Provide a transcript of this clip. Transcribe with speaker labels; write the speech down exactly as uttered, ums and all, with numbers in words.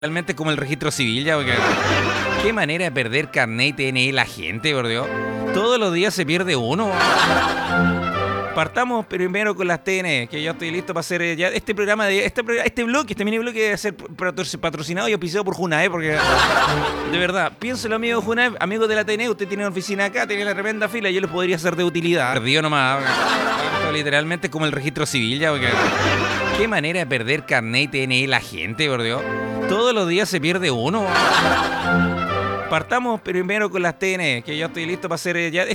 Speaker 1: Realmente como el registro civil ya, porque qué manera de perder carnet y T N I la gente, por Dios. Todos los días se pierde uno. Partamos primero con las T N, que yo estoy listo para hacer eh, ya este programa de este programa- este bloque, este mini bloque debe ser patro- patrocinado y auspiciado por Junae, porque de verdad, piénselo amigo de Junae, amigo de la T N, usted tiene una oficina acá, tiene la tremenda fila, yo les podría ser de utilidad. Perdido nomás. Esto literalmente como el registro civil ya, porque qué manera de perder carnet y T N I la gente, por Dios. Todos los días se pierde uno. Partamos primero con las T N, que yo estoy listo para hacer eh, ya